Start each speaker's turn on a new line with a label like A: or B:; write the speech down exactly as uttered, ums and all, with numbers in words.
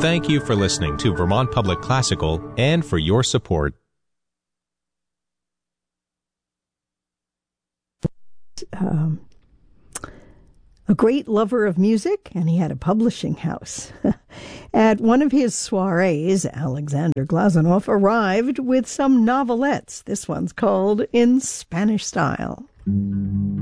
A: Thank you for listening to Vermont Public Classical and for your support.
B: Um, a great lover of music, and he had a publishing house. At one of his soirees, Alexander Glazunov arrived with some novelettes. This one's called In Spanish Style.